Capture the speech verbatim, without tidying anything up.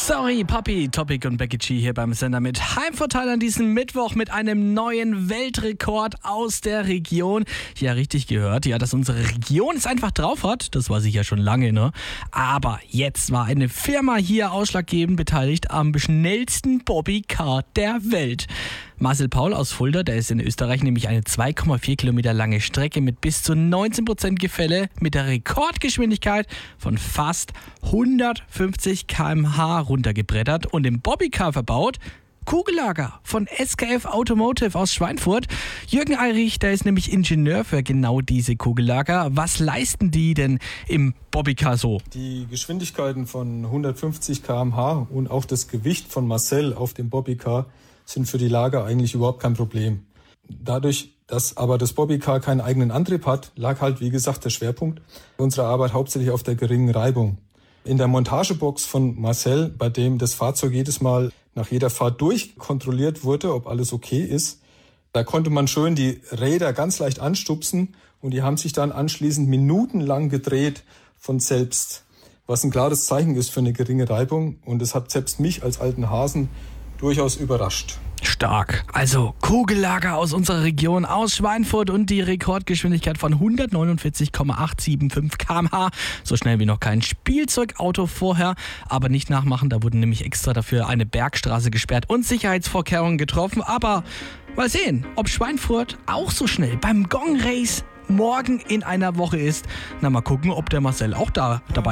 Sorry, Papi, Topic und Becky G hier beim Sender mit Heimvorteil an diesem Mittwoch mit einem neuen Weltrekord aus der Region. Ja, richtig gehört, ja, dass unsere Region es einfach drauf hat, das weiß ich ja schon lange, ne? Aber jetzt war eine Firma hier ausschlaggebend beteiligt am schnellsten Bobbycar der Welt. Marcel Paul aus Fulda, der ist in Österreich nämlich eine zwei Komma vier Kilometer lange Strecke mit bis zu neunzehn Prozent Gefälle mit der Rekordgeschwindigkeit von fast hundertfünfzig Kilometer pro Stunde runtergebrettert und im Bobbycar verbaut. Kugellager von S K F Automotive aus Schweinfurt. Jürgen Eirich, der ist nämlich Ingenieur für genau diese Kugellager. Was leisten die denn im Bobbycar so? Die Geschwindigkeiten von hundertfünfzig Kilometer pro Stunde und auch das Gewicht von Marcel auf dem Bobbycar sind für die Lager eigentlich überhaupt kein Problem. Dadurch, dass aber das Bobbycar keinen eigenen Antrieb hat, lag halt, wie gesagt, der Schwerpunkt unserer Arbeit hauptsächlich auf der geringen Reibung. In der Montagebox von Marcel, bei dem das Fahrzeug jedes Mal nach jeder Fahrt durchkontrolliert wurde, ob alles okay ist, da konnte man schön die Räder ganz leicht anstupsen und die haben sich dann anschließend minutenlang gedreht von selbst, was ein klares Zeichen ist für eine geringe Reibung, und es hat selbst mich als alten Hasen durchaus überrascht. Stark. Also Kugellager aus unserer Region, aus Schweinfurt, und die Rekordgeschwindigkeit von hundertneunundvierzig Komma achthundertfünfundsiebzig Kilometer pro Stunde. So schnell wie noch kein Spielzeugauto vorher. Aber nicht nachmachen, da wurden nämlich extra dafür eine Bergstraße gesperrt und Sicherheitsvorkehrungen getroffen. Aber mal sehen, ob Schweinfurt auch so schnell beim Gong Race morgen in einer Woche ist. Na, mal gucken, ob der Marcel auch da dabei ist.